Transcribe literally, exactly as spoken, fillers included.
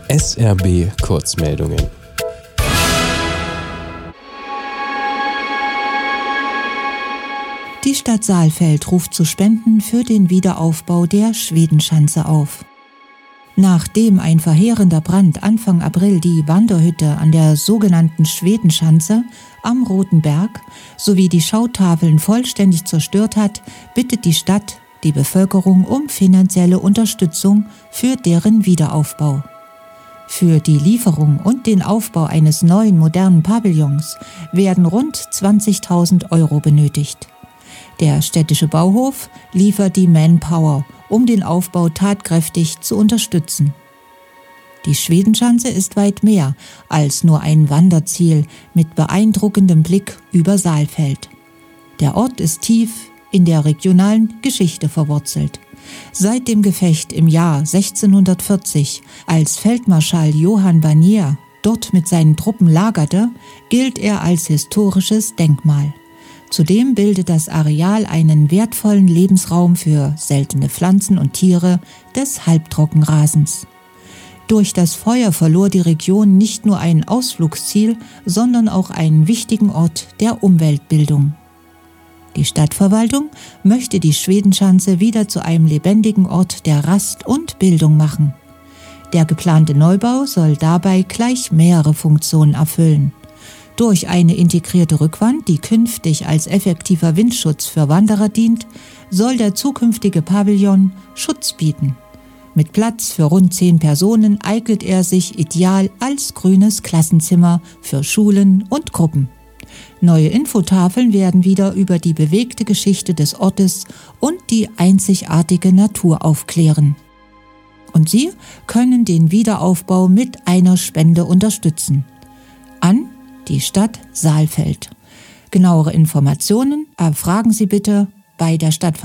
S R B Kurzmeldungen. Die Stadt Saalfeld ruft zu Spenden für den Wiederaufbau der Schwedenschanze auf. Nachdem ein verheerender Brand Anfang April die Wanderhütte an der sogenannten Schwedenschanze am Roten Berg sowie die Schautafeln vollständig zerstört hat, bittet die Stadt die Bevölkerung um finanzielle Unterstützung für deren Wiederaufbau. Für die Lieferung und den Aufbau eines neuen modernen Pavillons werden rund zwanzigtausend Euro benötigt. Der städtische Bauhof liefert die Manpower, um den Aufbau tatkräftig zu unterstützen. Die Schwedenschanze ist weit mehr als nur ein Wanderziel mit beeindruckendem Blick über Saalfeld. Der Ort ist tief in der regionalen Geschichte verwurzelt. Seit dem Gefecht im Jahr sechzehnhundertvierzig, als Feldmarschall Johann Barnier dort mit seinen Truppen lagerte, gilt er als historisches Denkmal. Zudem bildet das Areal einen wertvollen Lebensraum für seltene Pflanzen und Tiere des Halbtrockenrasens. Durch das Feuer verlor die Region nicht nur ein Ausflugsziel, sondern auch einen wichtigen Ort der Umweltbildung. Die Stadtverwaltung möchte die Schwedenschanze wieder zu einem lebendigen Ort der Rast und Bildung machen. Der geplante Neubau soll dabei gleich mehrere Funktionen erfüllen. Durch eine integrierte Rückwand, die künftig als effektiver Windschutz für Wanderer dient, soll der zukünftige Pavillon Schutz bieten. Mit Platz für rund zehn Personen eignet er sich ideal als grünes Klassenzimmer für Schulen und Gruppen. Neue Infotafeln werden wieder über die bewegte Geschichte des Ortes und die einzigartige Natur aufklären. Und Sie können den Wiederaufbau mit einer Spende unterstützen. An die Stadt Saalfeld. Genauere Informationen erfragen Sie bitte bei der Stadtverwaltung